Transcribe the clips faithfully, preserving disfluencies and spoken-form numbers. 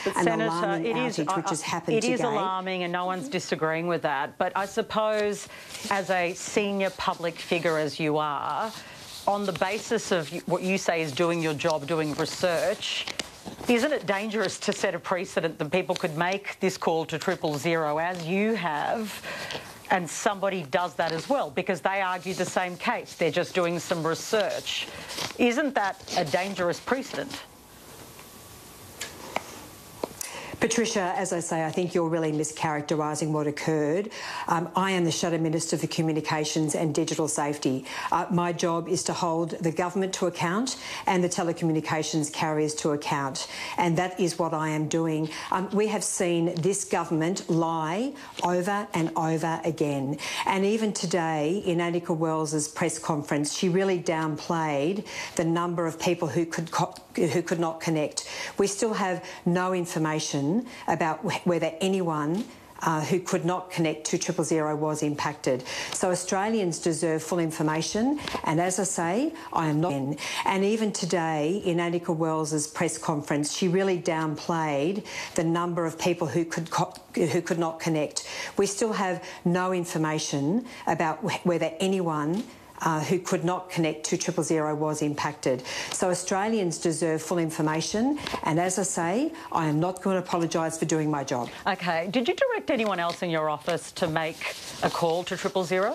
But an Senator, alarming it is, outage which has happened it today. is alarming and no one's disagreeing with that. But I suppose as a senior public figure as you are, on the basis of what you say is doing your job, doing research, isn't it dangerous to set a precedent that people could make this call to triple zero as you have, and somebody does that as well because they argue the same case? They're just doing some research. Isn't that a dangerous precedent? Patricia, as I say, I think you're really mischaracterising what occurred. Um, I am the Shadow Minister for Communications and Digital Safety. Uh, my job is to hold the government to account and the telecommunications carriers to account, and that is what I am doing. Um, we have seen this government lie over and over again, and even today in Annika Wells's press conference, she really downplayed the number of people who could co who could not connect. We still have no information about whether anyone uh, who could not connect to triple zero was impacted. So Australians deserve full information, and as I say, I am not in. And even today in Annika Wells's press conference, she really downplayed the number of people who could co who could not connect. We still have no information about whether anyone Uh, who could not connect to triple zero was impacted. So Australians deserve full information, and as I say, I am not going to apologise for doing my job. Okay. Did you direct anyone else in your office to make a call to triple zero?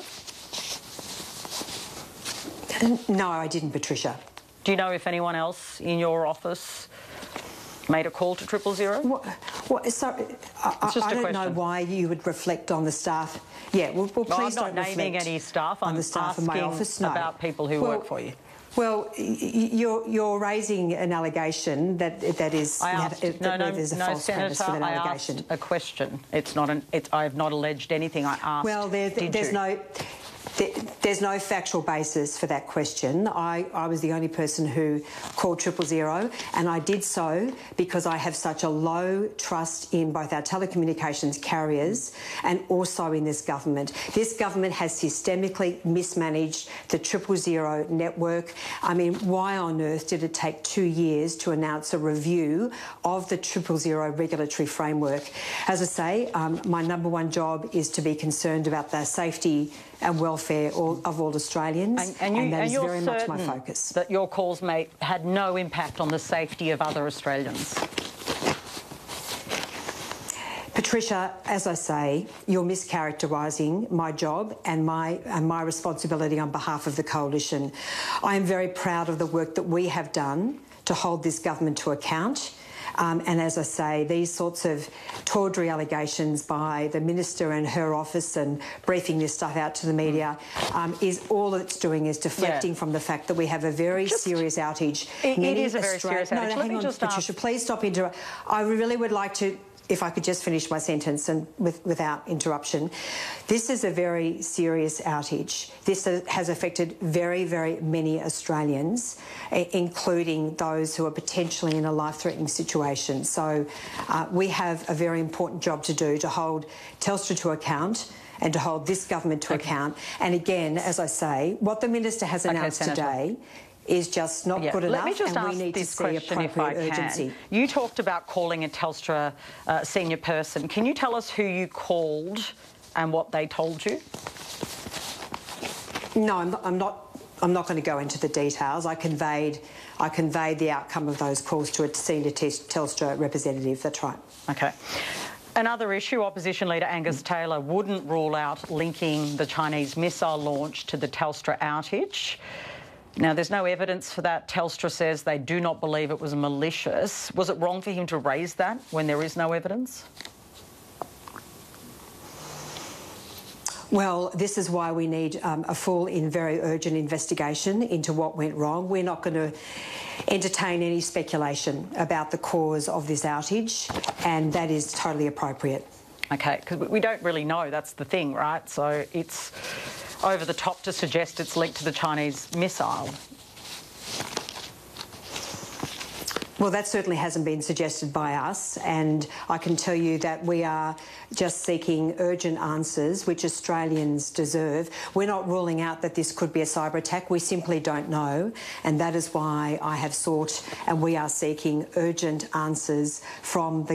No, I didn't, Patricia. Do you know if anyone else in your office made a call to triple zero? What, what, sorry, I, I don't question. know why you would reflect on the staff. Yeah, well, well please well, I'm don't not naming reflect any staff. on I'm the staff of my office. No. about people who well, work for you. Well, you're you're raising an allegation that that is I asked, that, no, no, there's a no, false Senator, premise for that I allegation. asked a question. It's not an. It's, I have not alleged anything. I asked. Well, there, did there's you? no. There's no factual basis for that question. I, I was the only person who called triple zero, and I did so because I have such a low trust in both our telecommunications carriers and also in this government. This government has systemically mismanaged the triple zero network. I mean, why on earth did it take two years to announce a review of the triple zero regulatory framework? As I say, um, my number one job is to be concerned about the safety and welfare of all Australians, and, and, you, and that and is you're very much my focus. That your calls may, had no impact on the safety of other Australians. Patricia, as I say, you're mischaracterising my job and my, and my responsibility on behalf of the Coalition. I am very proud of the work that we have done to hold this government to account. Um, and as I say, these sorts of tawdry allegations by the Minister and her office and briefing this stuff out to the media um, is all it's doing is deflecting yeah. from the fact that we have a very just, serious outage. It, it is a very serious outage. No, no, Let hang me on, just Patricia, ask. please stop interrupting. I really would like to... If I could just finish my sentence and with, without interruption. This is a very serious outage. This has affected very, very many Australians, including those who are potentially in a life-threatening situation. So uh, we have a very important job to do to hold Telstra to account and to hold this government to okay. account. And again, as I say, what the Minister has announced okay, today is just not yeah. good enough. Let me just and ask we need this to see question if I can. urgency. You talked about calling a Telstra uh, senior person. Can you tell us who you called and what they told you? No, I'm not. I'm not, I'm not going to go into the details. I conveyed, I conveyed the outcome of those calls to a senior Telstra representative. That's right. Okay. Another issue, Opposition Leader Angus Taylor wouldn't rule out linking the Chinese missile launch to the Telstra outage. Now, there's no evidence for that. Telstra says they do not believe it was malicious. Was it wrong for him to raise that when there is no evidence? Well, this is why we need um, a full and very urgent investigation into what went wrong. We're not going to entertain any speculation about the cause of this outage, and that is totally appropriate. OK, because we don't really know. That's the thing, right? So it's over the top to suggest it's linked to the Chinese missile. Well, that certainly hasn't been suggested by us, and I can tell you that we are just seeking urgent answers, which Australians deserve. We're not ruling out that this could be a cyber attack. We simply don't know, and that is why I have sought and we are seeking urgent answers from the